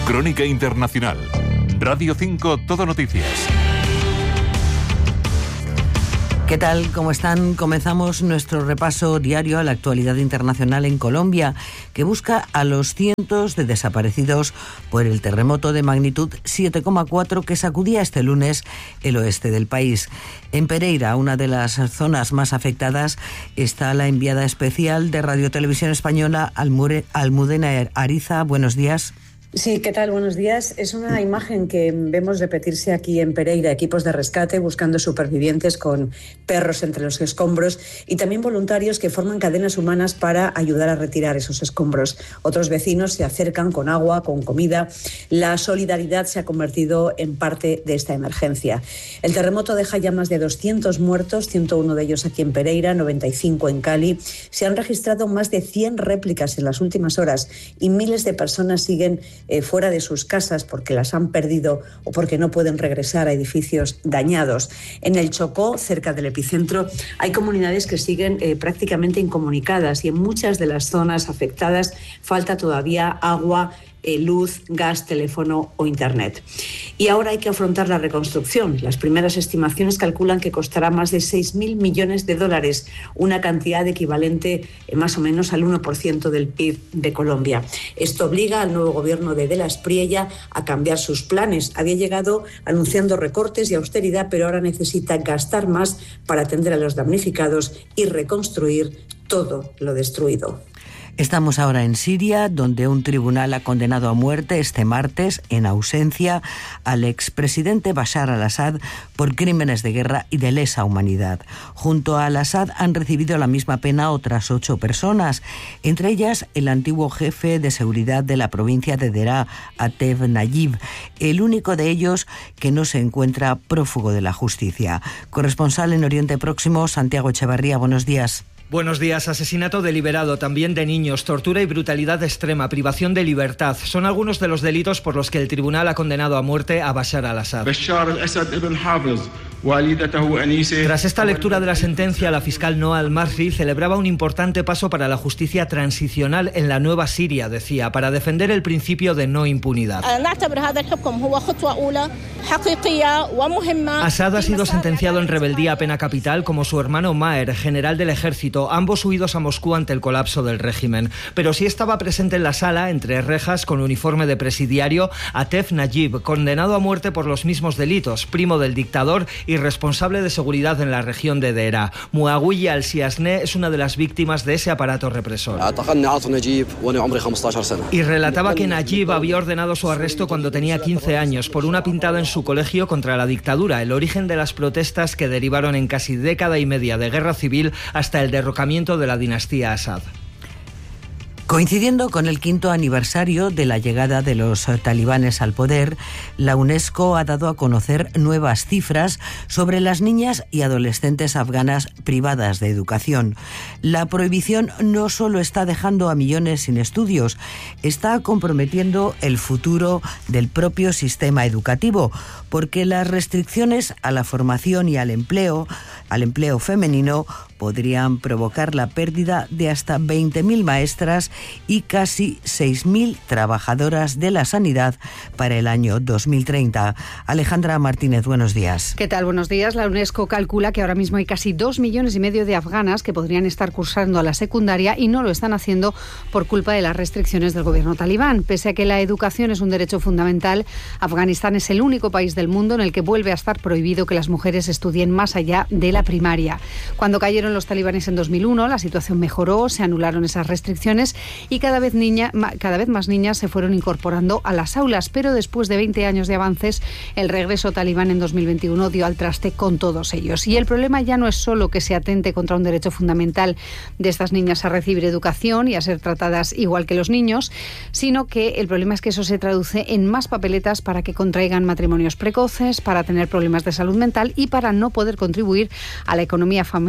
Crónica Internacional. Radio 5 Todo Noticias. ¿Qué tal? ¿Cómo están? Comenzamos nuestro repaso diario a la actualidad internacional en Colombia, que busca a los cientos de desaparecidos por el terremoto de magnitud 7,4 que sacudía este lunes el oeste del país. En Pereira, una de las zonas más afectadas, está la enviada especial de Radio Televisión Española, Almudena Ariza. Buenos días. Sí, ¿qué tal? Buenos días. Es una imagen que vemos repetirse aquí en Pereira, equipos de rescate buscando supervivientes con perros entre los escombros y también voluntarios que forman cadenas humanas para ayudar a retirar esos escombros. Otros vecinos se acercan con agua, con comida. La solidaridad se ha convertido en parte de esta emergencia. El terremoto deja ya más de 200 muertos, 101 de ellos aquí en Pereira, 95 en Cali. Se han registrado más de 100 réplicas en las últimas horas y miles de personas siguen fuera de sus casas porque las han perdido o porque no pueden regresar a edificios dañados. En el Chocó, cerca del epicentro, hay comunidades que siguen prácticamente incomunicadas y en muchas de las zonas afectadas falta todavía agua, luz, gas, teléfono o internet. Y ahora hay que afrontar la reconstrucción. Las primeras estimaciones calculan que costará más de 6.000 millones de dólares, una cantidad equivalente más o menos al 1% del PIB de Colombia. Esto obliga al nuevo gobierno de la Espriella a cambiar sus planes. Había llegado anunciando recortes y austeridad, pero ahora necesita gastar más para atender a los damnificados y reconstruir todo lo destruido. Estamos ahora en Siria, donde un tribunal ha condenado a muerte este martes, en ausencia, al expresidente Bashar al-Assad por crímenes de guerra y de lesa humanidad. Junto a al-Assad han recibido la misma pena otras 8 personas, entre ellas el antiguo jefe de seguridad de la provincia de Deraa, Atef Nayib, el único de ellos que no se encuentra prófugo de la justicia. Corresponsal en Oriente Próximo, Santiago Echevarría, buenos días. Buenos días. Asesinato deliberado, también de niños, tortura y brutalidad extrema, privación de libertad. Son algunos de los delitos por los que el tribunal ha condenado a muerte a Bashar al-Assad. Tras esta lectura de la sentencia, la fiscal Noa Al-Marfi celebraba un importante paso para la justicia transicional en la nueva Siria, decía, para defender el principio de no impunidad. Assad ha sido sentenciado en rebeldía a pena capital como su hermano Maher, general del ejército, ambos huidos a Moscú ante el colapso del régimen. Pero sí estaba presente en la sala, entre rejas, con uniforme de presidiario, Atef Nayib, condenado a muerte por los mismos delitos, primo del dictador y responsable de seguridad en la región de Deraa. Muawiya al-Siasne es una de las víctimas de ese aparato represor. Y relataba que Nayib había ordenado su arresto cuando tenía 15 años por una pintada en su colegio contra la dictadura, el origen de las protestas que derivaron en casi década y media de guerra civil hasta el derrocamiento de la dinastía Assad. Coincidiendo con el 5º aniversario de la llegada de los talibanes al poder, la UNESCO ha dado a conocer nuevas cifras sobre las niñas y adolescentes afganas privadas de educación. La prohibición no solo está dejando a millones sin estudios, está comprometiendo el futuro del propio sistema educativo, porque las restricciones a la formación y al empleo femenino podrían provocar la pérdida de hasta 20.000 maestras y casi 6.000 trabajadoras de la sanidad para el año 2030. Alejandra Martínez, buenos días. ¿Qué tal? Buenos días. La UNESCO calcula que ahora mismo hay casi 2,5 millones de afganas que podrían estar cursando a la secundaria y no lo están haciendo por culpa de las restricciones del gobierno talibán. Pese a que la educación es un derecho fundamental, Afganistán es el único país del mundo en el que vuelve a estar prohibido que las mujeres estudien más allá de la primaria. Cuando cayeron los talibanes en 2001, la situación mejoró, se anularon esas restricciones y cada vez más niñas se fueron incorporando a las aulas, pero después de 20 años de avances, el regreso talibán en 2021 dio al traste con todos ellos. Y el problema ya no es solo que se atente contra un derecho fundamental de estas niñas a recibir educación y a ser tratadas igual que los niños, sino que el problema es que eso se traduce en más papeletas para que contraigan matrimonios precoces, para tener problemas de salud mental y para no poder contribuir a la economía familiar.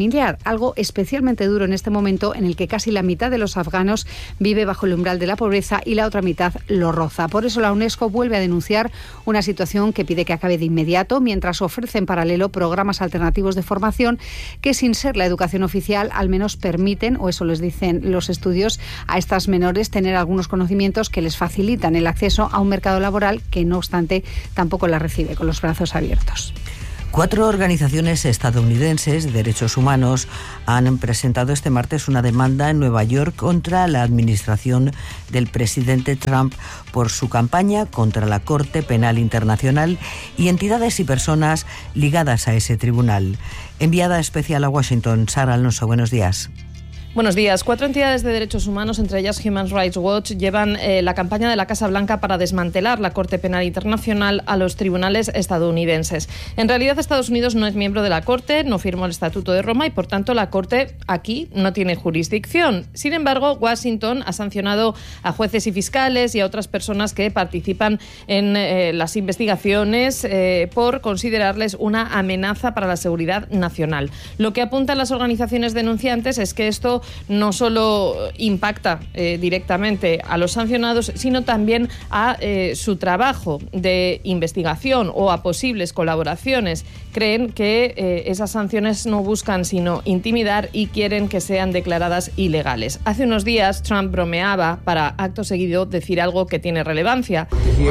algo especialmente duro en este momento en el que casi la mitad de los afganos vive bajo el umbral de la pobreza y la otra mitad lo roza. Por eso la UNESCO vuelve a denunciar una situación que pide que acabe de inmediato, mientras ofrece en paralelo programas alternativos de formación que, sin ser la educación oficial, al menos permiten, o eso les dicen los estudios, a estas menores tener algunos conocimientos que les facilitan el acceso a un mercado laboral que, no obstante, tampoco la recibe con los brazos abiertos. 4 organizaciones estadounidenses de derechos humanos han presentado este martes una demanda en Nueva York contra la administración del presidente Trump por su campaña contra la Corte Penal Internacional y entidades y personas ligadas a ese tribunal. Enviada especial a Washington, Sara Alonso, buenos días. Buenos días. 4 entidades de derechos humanos, entre ellas Human Rights Watch, llevan la campaña de la Casa Blanca para desmantelar la Corte Penal Internacional a los tribunales estadounidenses. En realidad, Estados Unidos no es miembro de la Corte, no firmó el Estatuto de Roma y, por tanto, la Corte aquí no tiene jurisdicción. Sin embargo, Washington ha sancionado a jueces y fiscales y a otras personas que participan en las investigaciones por considerarles una amenaza para la seguridad nacional. Lo que apuntan las organizaciones denunciantes es que esto no solo impacta directamente a los sancionados, sino también a su trabajo de investigación o a posibles colaboraciones. Creen que esas sanciones no buscan sino intimidar y quieren que sean declaradas ilegales. Hace unos días Trump bromeaba para, acto seguido, decir algo que tiene relevancia.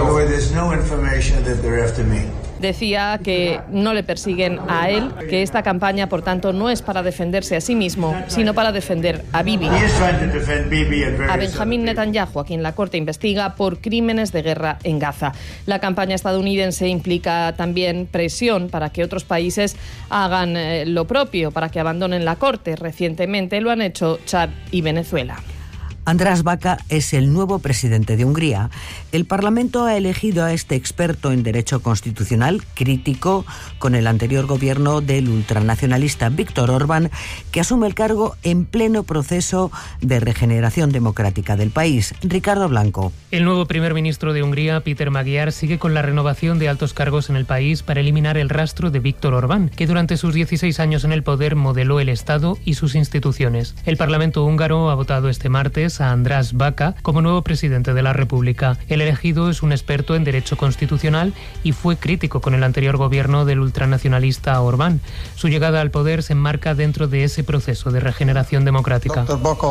Decía que no le persiguen a él, que esta campaña, por tanto, no es para defenderse a sí mismo, sino para defender a Bibi. A Benjamín Netanyahu, a quien la Corte investiga por crímenes de guerra en Gaza. La campaña estadounidense implica también presión para que otros países hagan lo propio, para que abandonen la Corte. Recientemente lo han hecho Chad y Venezuela. András Baca es el nuevo presidente de Hungría. El Parlamento ha elegido a este experto en derecho constitucional, crítico con el anterior gobierno del ultranacionalista Viktor Orbán, que asume el cargo en pleno proceso de regeneración democrática del país. Ricardo Blanco. El nuevo primer ministro de Hungría, Péter Magyar, sigue con la renovación de altos cargos en el país para eliminar el rastro de Viktor Orbán, que durante sus 16 años en el poder modeló el Estado y sus instituciones. El Parlamento húngaro ha votado este martes a András Baca como nuevo presidente de la República. El elegido es un experto en derecho constitucional y fue crítico con el anterior gobierno del ultranacionalista Orbán. Su llegada al poder se enmarca dentro de ese proceso de regeneración democrática.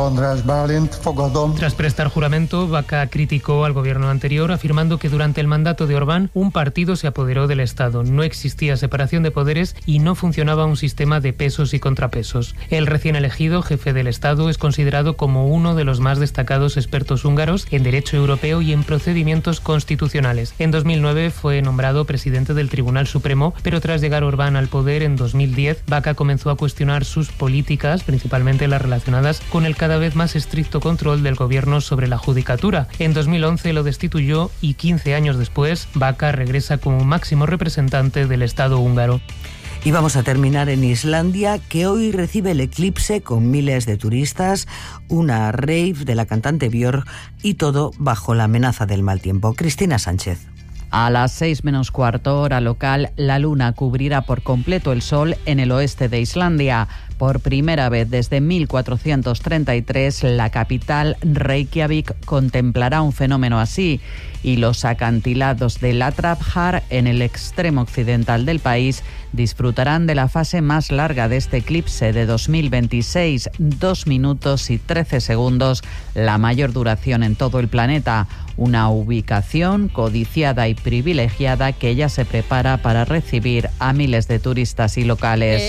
Tras prestar juramento, Baca criticó al gobierno anterior, afirmando que durante el mandato de Orbán un partido se apoderó del Estado, no existía separación de poderes y no funcionaba un sistema de pesos y contrapesos. El recién elegido jefe del Estado es considerado como uno de los más destacados expertos húngaros en derecho europeo y en procedimientos constitucionales. En 2009 fue nombrado presidente del Tribunal Supremo, pero tras llegar Orbán al poder en 2010, Baca comenzó a cuestionar sus políticas, principalmente las relacionadas con el cada vez más estricto control del gobierno sobre la judicatura. En 2011 lo destituyó y 15 años después, Baca regresa como máximo representante del Estado húngaro. Y vamos a terminar en Islandia, que hoy recibe el eclipse con miles de turistas, una rave de la cantante Björk y todo bajo la amenaza del mal tiempo. Cristina Sánchez. A las 6:15 hora local, la luna cubrirá por completo el sol en el oeste de Islandia. Por primera vez desde 1433, la capital, Reykjavik, contemplará un fenómeno así, y los acantilados de Latrapjar, en el extremo occidental del país, disfrutarán de la fase más larga de este eclipse de 2026, 2 minutos y 13 segundos, la mayor duración en todo el planeta. Una ubicación codiciada y privilegiada que ya se prepara para recibir a miles de turistas y locales.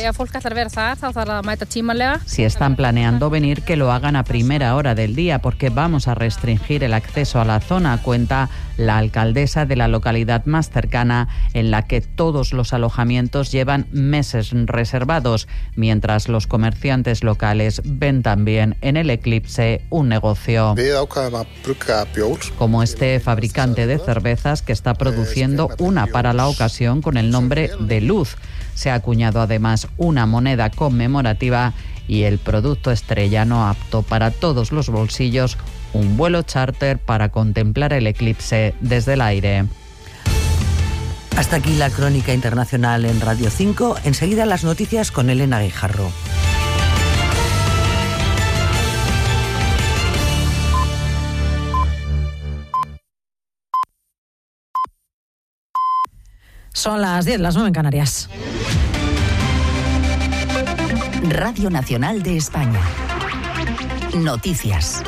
Si están planeando venir, que lo hagan a primera hora del día, porque vamos a restringir el acceso a la zona, cuenta la alcaldesa de la localidad más cercana, en la que todos los alojamientos llevan meses reservados, mientras los comerciantes locales ven también en el eclipse un negocio. Como este fabricante de cervezas, que está produciendo una para la ocasión con el nombre de Luz. Se ha acuñado además una moneda conmemorativa y el producto estrella, no apto para todos los bolsillos, un vuelo charter para contemplar el eclipse desde el aire. Hasta aquí la crónica internacional en Radio 5. Enseguida las noticias con Elena Guijarro. Son las 10, las 9 en Canarias. Radio Nacional de España. Noticias.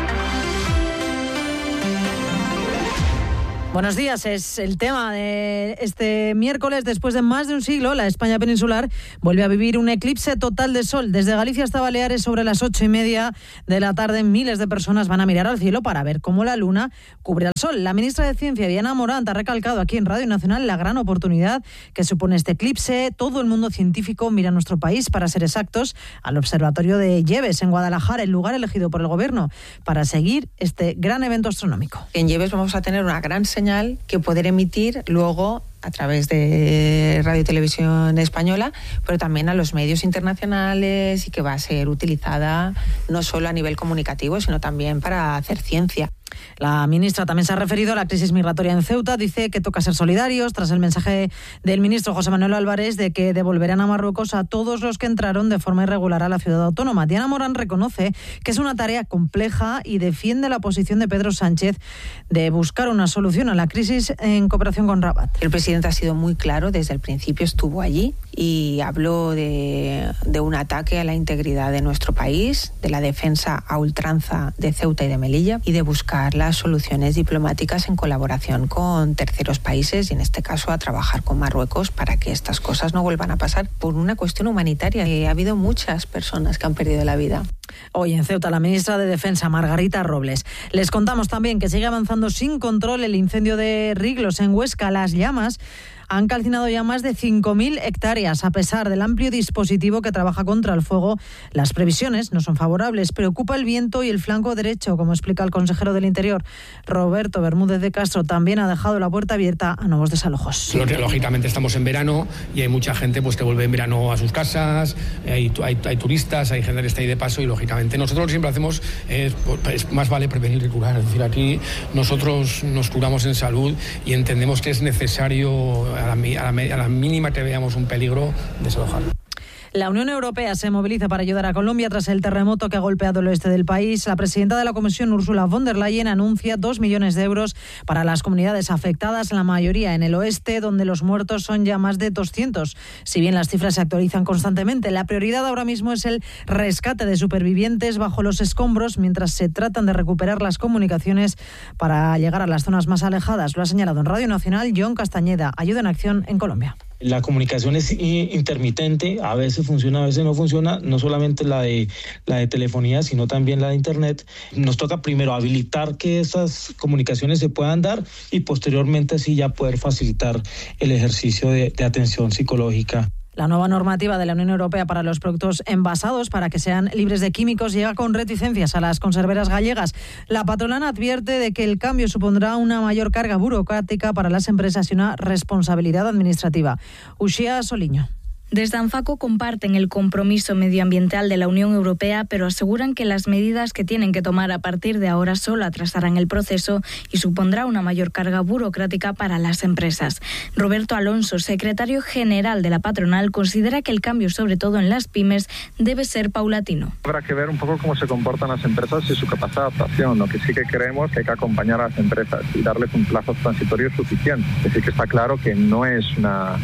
Buenos días, es el tema de este miércoles. Después de más de un siglo, la España peninsular vuelve a vivir un eclipse total de sol. Desde Galicia hasta Baleares, sobre las 8:30 de la tarde, miles de personas van a mirar al cielo para ver cómo la luna cubre al sol. La ministra de Ciencia, Diana Morant, ha recalcado aquí en Radio Nacional la gran oportunidad que supone este eclipse. Todo el mundo científico mira a nuestro país, para ser exactos, al Observatorio de Lleves, en Guadalajara, el lugar elegido por el Gobierno para seguir este gran evento astronómico. En Lleves vamos a tener una gran señal que poder emitir luego a través de Radio y Televisión Española, pero también a los medios internacionales, y que va a ser utilizada no solo a nivel comunicativo, sino también para hacer ciencia. La ministra también se ha referido a la crisis migratoria en Ceuta. Dice que toca ser solidarios tras el mensaje del ministro José Manuel Álvarez de que devolverán a Marruecos a todos los que entraron de forma irregular a la ciudad autónoma. Diana Morant reconoce que es una tarea compleja y defiende la posición de Pedro Sánchez de buscar una solución a la crisis en cooperación con Rabat. El presidente ha sido muy claro, desde el principio estuvo allí y habló de un ataque a la integridad de nuestro país, de la defensa a ultranza de Ceuta y de Melilla, y de buscar las soluciones diplomáticas en colaboración con terceros países, y en este caso a trabajar con Marruecos para que estas cosas no vuelvan a pasar por una cuestión humanitaria. Ha habido muchas personas que han perdido la vida. Hoy en Ceuta, la ministra de Defensa, Margarita Robles. Les contamos también que sigue avanzando sin control el incendio de Riglos en Huesca. Las llamas han calcinado ya más de 5.000 hectáreas. A pesar del amplio dispositivo que trabaja contra el fuego, las previsiones no son favorables. Preocupa el viento y el flanco derecho, como explica el consejero del Interior, Roberto Bermúdez de Castro. También ha dejado la puerta abierta a nuevos desalojos. Lógicamente estamos en verano y hay mucha gente pues que vuelve en verano a sus casas, hay turistas, hay gente que está ahí de paso, y lógicamente nosotros lo que siempre hacemos es más vale prevenir que curar. Es decir, aquí nosotros nos curamos en salud y entendemos que es necesario, a la mínima que veamos un peligro, desalojar. La Unión Europea se moviliza para ayudar a Colombia tras el terremoto que ha golpeado el oeste del país. La presidenta de la Comisión, Ursula von der Leyen, anuncia 2 millones de euros para las comunidades afectadas, la mayoría en el oeste, donde los muertos son ya más de 200. Si bien las cifras se actualizan constantemente, la prioridad ahora mismo es el rescate de supervivientes bajo los escombros, mientras se tratan de recuperar las comunicaciones para llegar a las zonas más alejadas. Lo ha señalado en Radio Nacional John Castañeda, Ayuda en Acción en Colombia. La comunicación es intermitente, a veces funciona, a veces no funciona, no solamente la de telefonía, sino también la de internet. Nos toca primero habilitar que esas comunicaciones se puedan dar, y posteriormente así ya poder facilitar el ejercicio de atención psicológica. La nueva normativa de la Unión Europea para los productos envasados, para que sean libres de químicos, llega con reticencias a las conserveras gallegas. La patronal advierte de que el cambio supondrá una mayor carga burocrática para las empresas y una responsabilidad administrativa. Uxía Soliño. Desde Anfaco comparten el compromiso medioambiental de la Unión Europea, pero aseguran que las medidas que tienen que tomar a partir de ahora solo atrasarán el proceso y supondrá una mayor carga burocrática para las empresas. Roberto Alonso, secretario general de la patronal, considera que el cambio, sobre todo en las pymes, debe ser paulatino. Habrá que ver un poco cómo se comportan las empresas y su capacidad de adaptación. Lo que sí que creemos que hay que acompañar a las empresas y darles un plazo transitorio suficiente. Es decir, que está claro que no es una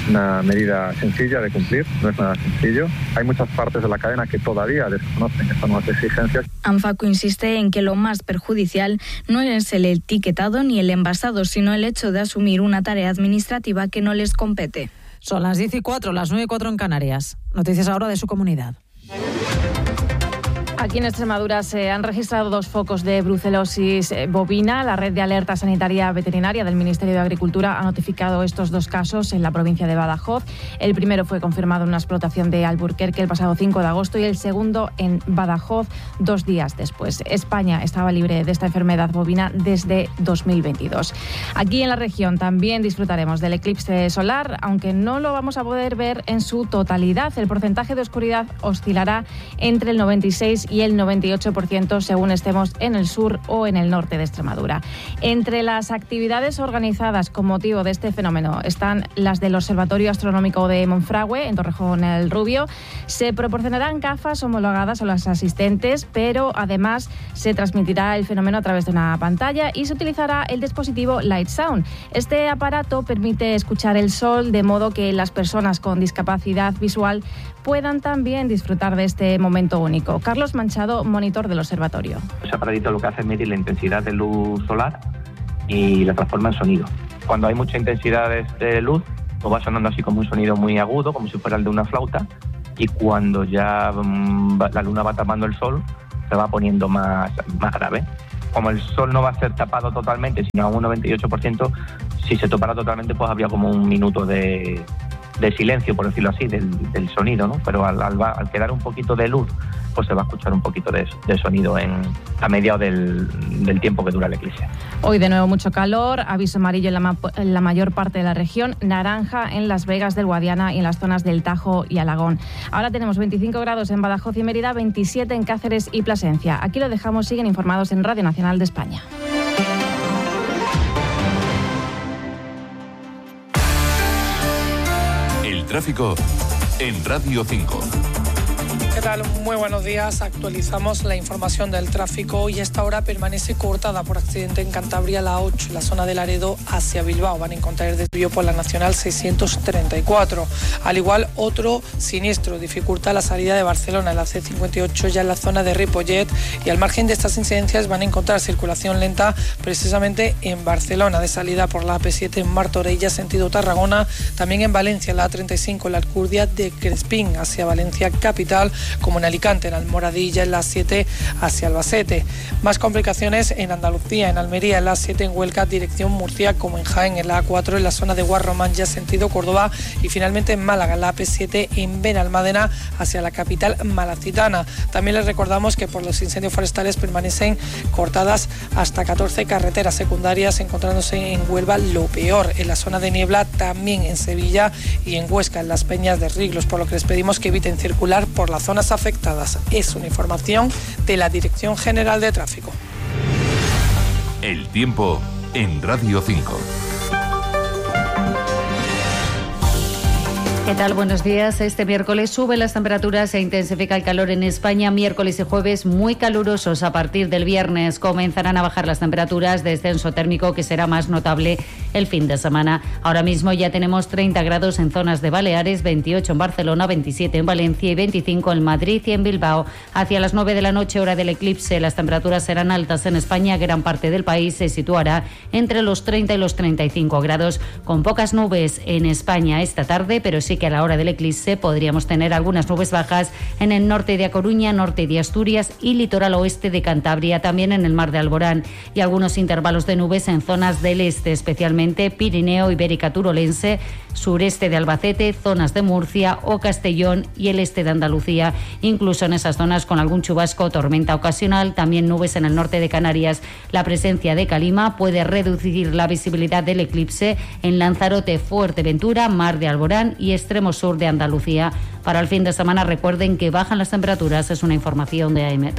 medida sencilla de cumplir, no es nada sencillo. Hay muchas partes de la cadena que todavía desconocen estas nuevas exigencias. Anfaco insiste en que lo más perjudicial no es el etiquetado ni el envasado, sino el hecho de asumir una tarea administrativa que no les compete. Son las 10:04, las 9:04 en Canarias. Noticias ahora de su comunidad. Aquí en Extremadura se han registrado 2 focos de brucelosis bovina. La red de alerta sanitaria veterinaria del Ministerio de Agricultura ha notificado estos 2 casos en la provincia de Badajoz. El primero fue confirmado en una explotación de Alburquerque el pasado 5 de agosto y el segundo en Badajoz 2 días después. España estaba libre de esta enfermedad bovina desde 2022. Aquí en la región también disfrutaremos del eclipse solar, aunque no lo vamos a poder ver en su totalidad. El porcentaje de oscuridad oscilará entre el 96 y el 98% según estemos en el sur o en el norte de Extremadura. Entre las actividades organizadas con motivo de este fenómeno están las del Observatorio Astronómico de Monfragüe, en Torrejón el Rubio. Se proporcionarán gafas homologadas a los asistentes, pero además se transmitirá el fenómeno a través de una pantalla y se utilizará el dispositivo Light Sound. Este aparato permite escuchar el sol de modo que las personas con discapacidad visual puedan también disfrutar de este momento único. Carlos Manchado, monitor del observatorio. Ese aparatito lo que hace es medir la intensidad de luz solar y la transforma en sonido. Cuando hay mucha intensidad de luz, pues va sonando así como un sonido muy agudo, como si fuera el de una flauta, y cuando ya la luna va tapando el sol, se va poniendo más grave. Como el sol no va a ser tapado totalmente, sino a un 98%, si se topara totalmente, pues habría como un minuto de silencio, por decirlo así, del sonido, ¿no? Pero al quedar un poquito de luz, pues se va a escuchar un poquito de sonido a mediados del tiempo que dura el eclipse. Hoy de nuevo mucho calor, aviso amarillo en la mayor parte de la región, naranja en Las Vegas del Guadiana y en las zonas del Tajo y Alagón. Ahora tenemos 25 grados en Badajoz y Mérida, 27 en Cáceres y Plasencia. Aquí lo dejamos, siguen informados en Radio Nacional de España. El tráfico en Radio 5. ¿Qué tal? Muy buenos días. Actualizamos la información del tráfico y esta hora permanece cortada por accidente en Cantabria la 8, en la zona de Laredo hacia Bilbao. Van a encontrar el desvío por la Nacional 634. Al igual, otro siniestro dificulta la salida de Barcelona, en la C58, ya en la zona de Ripollet. Y al margen de estas incidencias van a encontrar circulación lenta precisamente en Barcelona, de salida por la AP7 en Martorell, sentido Tarragona. También en Valencia, la A35, la Alcurdia de Crespín hacia Valencia capital, como en Alicante, en Almoradilla, en la 7 hacia Albacete. Más complicaciones en Andalucía, en Almería, en la 7 en Huelva, dirección Murcia, como en Jaén, en la A4, en la zona de Guarromán, ya sentido Córdoba, y finalmente en Málaga, en la AP7 en Benalmádena, hacia la capital malacitana. También les recordamos que por los incendios forestales permanecen cortadas hasta 14 carreteras secundarias, encontrándose en Huelva lo peor, en la zona de Niebla, también en Sevilla y en Huesca, en las Peñas de Riglos, por lo que les pedimos que eviten circular por la zona afectadas. Es una información de la Dirección General de Tráfico. El tiempo en Radio 5. ¿Qué tal? Buenos días. Este miércoles suben las temperaturas e intensifica el calor en España. Miércoles y jueves muy calurosos. A partir del viernes comenzarán a bajar las temperaturas, descenso térmico que será más notable el fin de semana. Ahora mismo ya tenemos 30 grados en zonas de Baleares, 28 en Barcelona, 27 en Valencia y 25 en Madrid y en Bilbao. Hacia las 9 de la noche, hora del eclipse, las temperaturas serán altas en España. Gran parte del país se situará entre los 30 y los 35 grados, con pocas nubes en España esta tarde, pero sí que a la hora del eclipse podríamos tener algunas nubes bajas en el norte de A Coruña, norte de Asturias y litoral oeste de Cantabria, también en el mar de Alborán, y algunos intervalos de nubes en zonas del este, especialmente Pirineo, Ibérica Turolense, sureste de Albacete, zonas de Murcia o Castellón y el este de Andalucía, incluso en esas zonas con algún chubasco o tormenta ocasional. También nubes en el norte de Canarias. La presencia de calima puede reducir la visibilidad del eclipse en Lanzarote, Fuerteventura, mar de Alborán y extremo sur de Andalucía. Para el fin de semana recuerden que bajan las temperaturas, es una información de AEMET.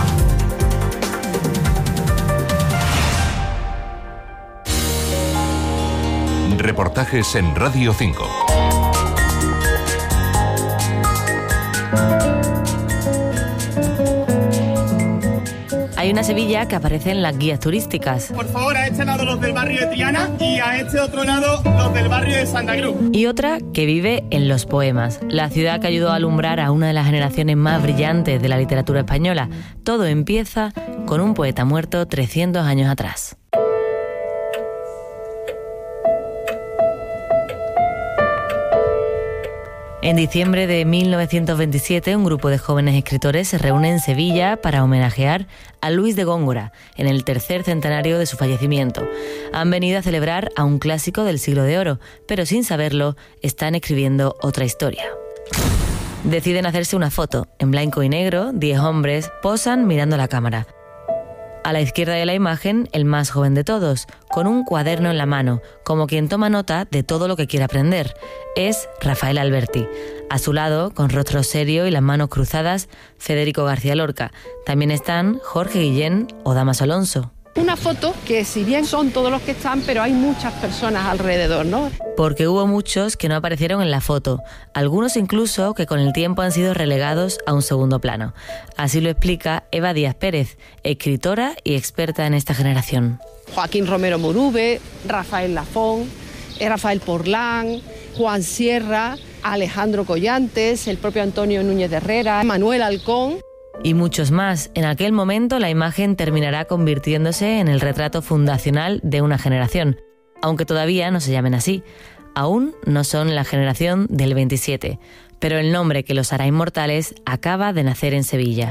Reportajes en Radio 5. Hay una Sevilla que aparece en las guías turísticas. Por favor, a este lado los del barrio de Triana y a este otro lado los del barrio de Santa Cruz. Y otra que vive en los poemas, la ciudad que ayudó a alumbrar a una de las generaciones más brillantes de la literatura española. Todo empieza con un poeta muerto 300 años atrás. En diciembre de 1927, un grupo de jóvenes escritores se reúne en Sevilla para homenajear a Luis de Góngora en el tercer centenario de su fallecimiento. Han venido a celebrar a un clásico del siglo de oro, pero sin saberlo, están escribiendo otra historia. Deciden hacerse una foto. En blanco y negro, 10 hombres posan mirando la cámara. A la izquierda de la imagen, el más joven de todos, con un cuaderno en la mano, como quien toma nota de todo lo que quiere aprender. Es Rafael Alberti. A su lado, con rostro serio y las manos cruzadas, Federico García Lorca. También están Jorge Guillén o Damaso Alonso. Una foto que, si bien son todos los que están, pero hay muchas personas alrededor, ¿no? Porque hubo muchos que no aparecieron en la foto, algunos incluso que con el tiempo han sido relegados a un segundo plano. Así lo explica Eva Díaz Pérez, escritora y experta en esta generación. Joaquín Romero Murube, Rafael Lafón, Rafael Porlán, Juan Sierra, Alejandro Collantes, el propio Antonio Núñez de Herrera, Manuel Halcón. Y muchos más. En aquel momento la imagen terminará convirtiéndose en el retrato fundacional de una generación, aunque todavía no se llamen así. Aún no son la generación del 27, pero el nombre que los hará inmortales acaba de nacer en Sevilla.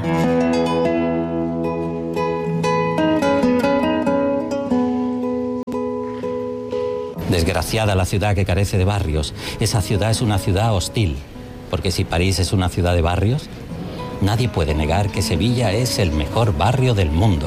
Desgraciada la ciudad que carece de barrios. Esa ciudad es una ciudad hostil, porque si París es una ciudad de barrios, nadie puede negar que Sevilla es el mejor barrio del mundo.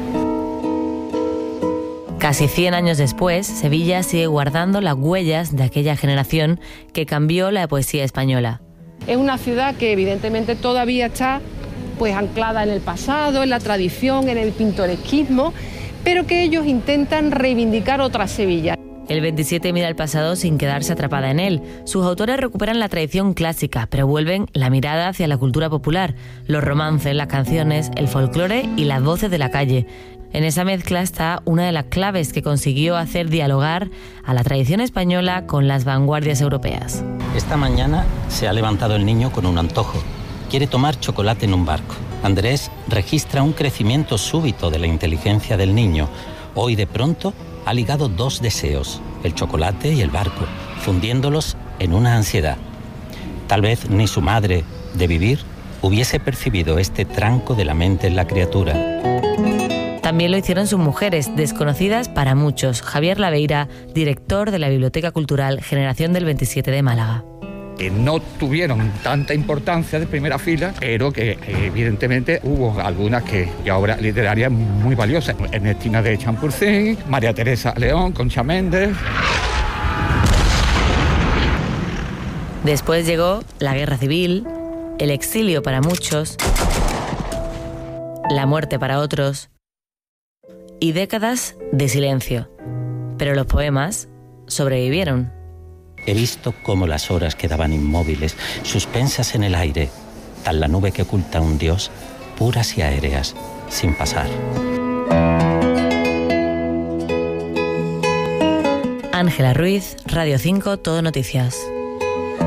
Casi 100 años después, Sevilla sigue guardando las huellas de aquella generación que cambió la poesía española. Es una ciudad que evidentemente todavía está pues anclada en el pasado, en la tradición, en el pintoresquismo, pero que ellos intentan reivindicar otra Sevilla. El 27 mira al pasado sin quedarse atrapada en él. Sus autores recuperan la tradición clásica, pero vuelven la mirada hacia la cultura popular, los romances, las canciones, el folclore y las voces de la calle. En esa mezcla está una de las claves que consiguió hacer dialogar a la tradición española con las vanguardias europeas. Esta mañana se ha levantado el niño con un antojo. Quiere tomar chocolate en un barco. Andrés registra un crecimiento súbito de la inteligencia del niño. Hoy de pronto ha ligado dos deseos, el chocolate y el barco, fundiéndolos en una ansiedad. Tal vez ni su madre, de vivir, hubiese percibido este tranco de la mente en la criatura. También lo hicieron sus mujeres, desconocidas para muchos. Javier Laveira, director de la Biblioteca Cultural Generación del 27 de Málaga. Que no tuvieron tanta importancia de primera fila, pero que evidentemente hubo algunas que obras literarias muy valiosas. Ernestina de Champurcín, María Teresa León, Concha Méndez. Después llegó la guerra civil, el exilio para muchos, la muerte para otros y décadas de silencio. Pero los poemas sobrevivieron. He visto cómo las horas quedaban inmóviles, suspensas en el aire, tal la nube que oculta a un dios, puras y aéreas, sin pasar. Ángela Ruiz, Radio 5, Todo Noticias.